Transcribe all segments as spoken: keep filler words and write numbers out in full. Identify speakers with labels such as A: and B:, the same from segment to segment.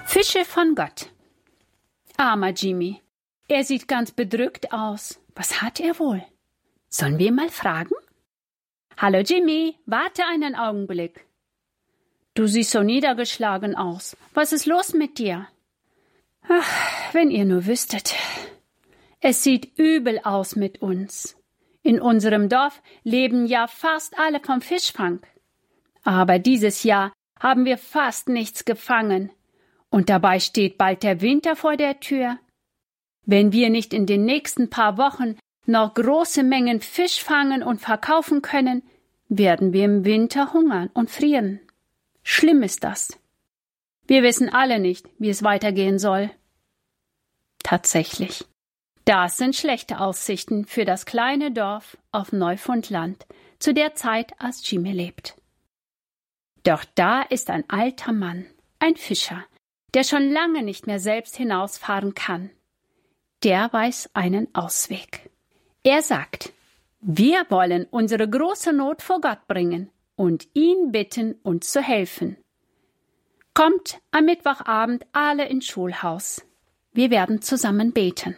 A: Fische von Gott. Armer Jimmy. Er sieht ganz bedrückt aus. Was hat er wohl? Sollen wir ihn mal fragen? Hallo Jimmy, warte einen Augenblick. Du siehst so niedergeschlagen aus. Was ist los mit dir? Ach, wenn ihr nur wüsstet. Es sieht übel aus mit uns. In unserem Dorf leben ja fast alle vom Fischfang. Aber dieses Jahr haben wir fast nichts gefangen. Und dabei steht bald der Winter vor der Tür. Wenn wir nicht in den nächsten paar Wochen noch große Mengen Fisch fangen und verkaufen können, werden wir im Winter hungern und frieren. Schlimm ist das. Wir wissen alle nicht, wie es weitergehen soll. Tatsächlich. Das sind schlechte Aussichten für das kleine Dorf auf Neufundland zu der Zeit, als Jimmy lebt. Doch da ist ein alter Mann, ein Fischer, der schon lange nicht mehr selbst hinausfahren kann. Der weiß einen Ausweg. Er sagt, wir wollen unsere große Not vor Gott bringen und ihn bitten, uns zu helfen. Kommt am Mittwochabend alle ins Schulhaus. Wir werden zusammen beten.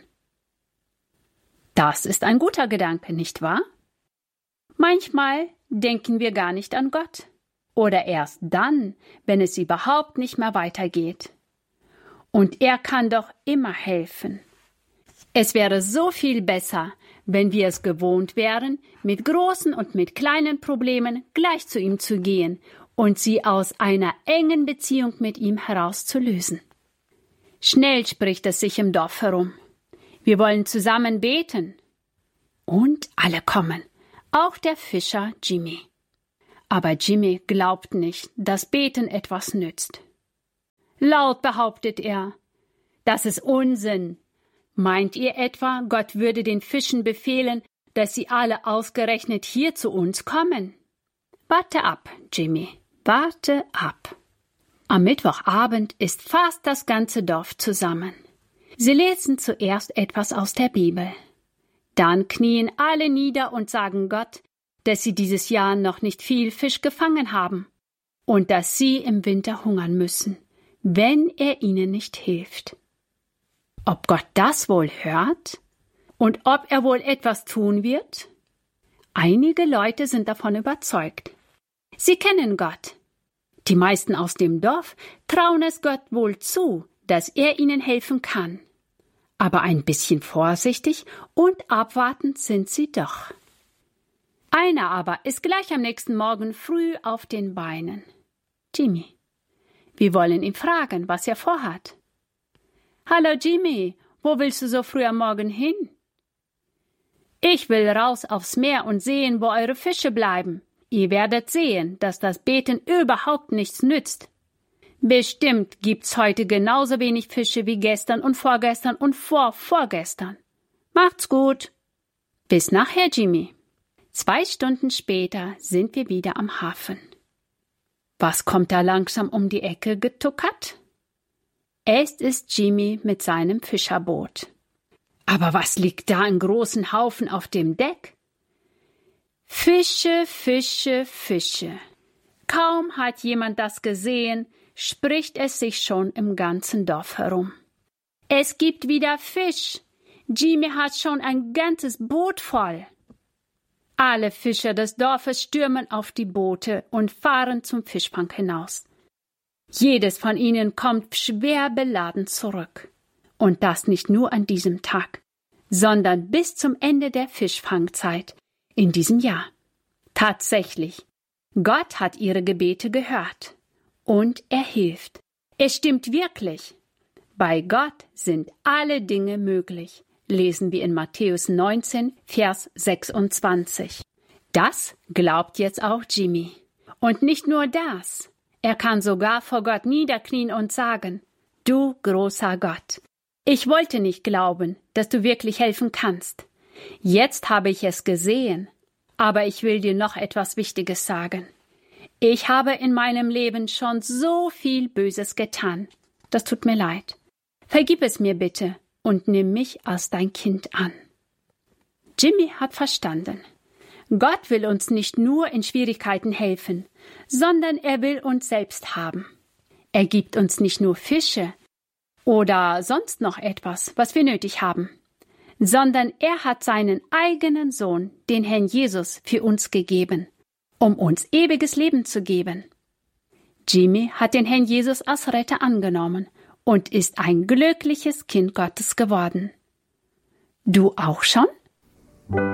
A: Das ist ein guter Gedanke, nicht wahr? Manchmal denken wir gar nicht an Gott. Oder erst dann, wenn es überhaupt nicht mehr weitergeht. Und er kann doch immer helfen. Es wäre so viel besser, wenn wir es gewohnt wären, mit großen und mit kleinen Problemen gleich zu ihm zu gehen und sie aus einer engen Beziehung mit ihm herauszulösen. Schnell spricht es sich im Dorf herum. Wir wollen zusammen beten. Und alle kommen, auch der Fischer Jimmy. Aber Jimmy glaubt nicht, dass Beten etwas nützt. Laut behauptet er, das ist Unsinn. Meint ihr etwa, Gott würde den Fischen befehlen, dass sie alle ausgerechnet hier zu uns kommen? Warte ab, Jimmy, warte ab. Am Mittwochabend ist fast das ganze Dorf zusammen. Sie lesen zuerst etwas aus der Bibel. Dann knien alle nieder und sagen Gott, dass sie dieses Jahr noch nicht viel Fisch gefangen haben und dass sie im Winter hungern müssen, wenn er ihnen nicht hilft. Ob Gott das wohl hört? Und ob er wohl etwas tun wird? Einige Leute sind davon überzeugt. Sie kennen Gott. Die meisten aus dem Dorf trauen es Gott wohl zu, dass er ihnen helfen kann. Aber ein bisschen vorsichtig und abwartend sind sie doch. Einer aber ist gleich am nächsten Morgen früh auf den Beinen. Jimmy. Wir wollen ihn fragen, was er vorhat. Hallo Jimmy, wo willst du so früh am Morgen hin? Ich will raus aufs Meer und sehen, wo eure Fische bleiben. Ihr werdet sehen, dass das Beten überhaupt nichts nützt. Bestimmt gibt's heute genauso wenig Fische wie gestern und vorgestern und vorvorgestern. Macht's gut. Bis nachher, Jimmy. Zwei Stunden später sind wir wieder am Hafen. Was kommt da langsam um die Ecke getuckert? Es ist Jimmy mit seinem Fischerboot. Aber was liegt da in großen Haufen auf dem Deck? Fische, Fische, Fische. Kaum hat jemand das gesehen, spricht es sich schon im ganzen Dorf herum. Es gibt wieder Fisch. Jimmy hat schon ein ganzes Boot voll. Alle Fischer des Dorfes stürmen auf die Boote und fahren zum Fischfang hinaus. Jedes von ihnen kommt schwer beladen zurück. Und das nicht nur an diesem Tag, sondern bis zum Ende der Fischfangzeit in diesem Jahr. Tatsächlich, Gott hat ihre Gebete gehört. Und er hilft. Es stimmt wirklich. Bei Gott sind alle Dinge möglich, lesen wir in Matthäus neunzehn, Vers sechsundzwanzig. Das glaubt jetzt auch Jimmy. Und nicht nur das. Er kann sogar vor Gott niederknien und sagen, du großer Gott, ich wollte nicht glauben, dass du wirklich helfen kannst. Jetzt habe ich es gesehen. Aber ich will dir noch etwas Wichtiges sagen. Ich habe in meinem Leben schon so viel Böses getan. Das tut mir leid. Vergib es mir bitte und nimm mich als dein Kind an. Jimmy hat verstanden. Gott will uns nicht nur in Schwierigkeiten helfen, sondern er will uns selbst haben. Er gibt uns nicht nur Fische, oder sonst noch etwas, was wir nötig haben, sondern er hat seinen eigenen Sohn, den Herrn Jesus, für uns gegeben, um uns ewiges Leben zu geben. Jimmy hat den Herrn Jesus als Retter angenommen und ist ein glückliches Kind Gottes geworden. Du auch schon?